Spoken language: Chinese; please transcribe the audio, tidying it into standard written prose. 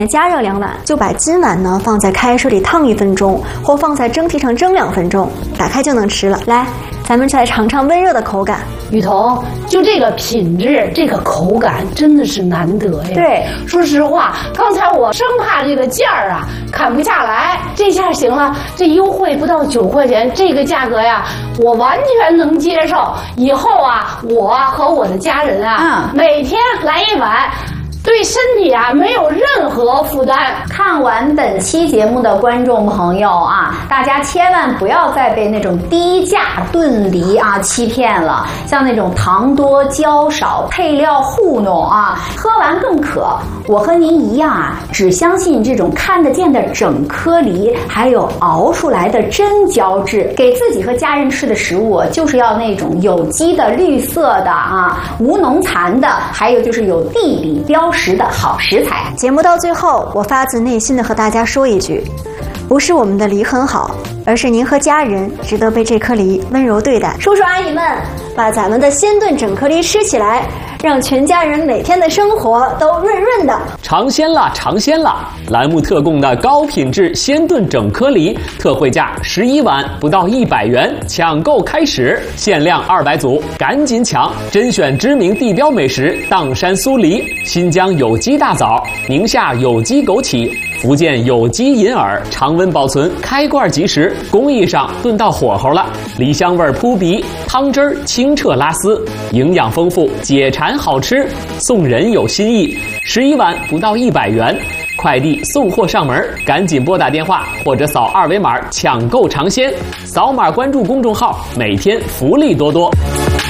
加热2碗，就把金碗呢放在开水里烫1分钟，或放在蒸屉上蒸2分钟，打开就能吃了。来，咱们再尝尝温热的口感。 雨桐，就这个品质，这个口感真的是难得呀。 对， 说实话，刚才我生怕这个价儿啊砍不下来，这下行了，这优惠不到9块钱，这个价格呀，我完全能接受。以后啊，我和我的家人啊，每天来1碗。对身体啊没有任何负担。 看完本期节目的观众朋友啊，大家千万不要再被那种低价炖梨啊欺骗了，像那种糖多胶少、配料糊弄啊，喝完更渴。我和您一样啊，只相信这种看得见的整颗梨，还有熬出来的真胶质。给自己和家人吃的食物，就是要那种有机的、绿色的啊，无农残的，还有就是有地理标识的好食材。 节目到最后，我发自内心的和大家说一句，不是我们的梨很好，而是您和家人值得被这颗梨温柔对待。叔叔阿姨们，把咱们的鲜炖整颗梨吃起来，让全家人每天的生活都润润的。 尝鲜啦，尝鲜啦！栏目特供的高品质鲜炖整颗梨，特惠价11碗不到100元，抢购开始，限量200组，赶紧抢！甄选知名地标美食砀山酥梨，新疆有机大枣，宁夏有机枸杞，福建有机银耳，常温保存，开罐即食，工艺上炖到火候了，梨香味扑鼻，汤汁儿清澈拉丝，营养丰富，解馋好吃，送人有新意，11碗不到100元，快递送货上门，赶紧拨打电话或者扫2维码抢购尝鲜，扫码关注公众号，每天福利多多。